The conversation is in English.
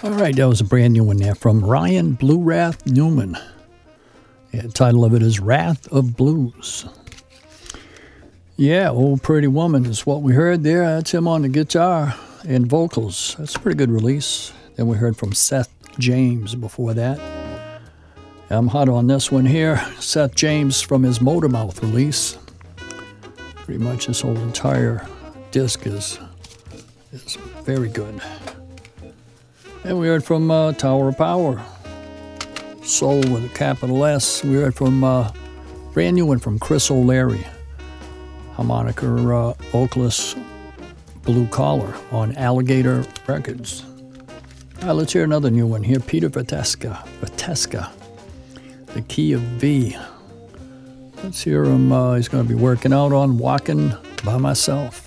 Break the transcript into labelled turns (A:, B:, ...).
A: All right, that was a brand new one there from Ryan Blue Wrath Newman. The title of it is Wrath of Blues. Yeah, Old Pretty Woman is what we heard there. That's him on the guitar and vocals. That's a pretty good release. Then we heard from Seth James before that. I'm hot on this one here. Seth James from his Motormouth release. Pretty much this whole entire disc is very good. And we heard from Tower of Power. Soul with a capital S. We heard from brand new one from Chris O'Leary. Harmonica vocalist Blue Collar on Alligator Records. All right, let's hear another new one here. Peter Vateska. The Key of V. Let's hear him. He's going to be working out on Walking by Myself.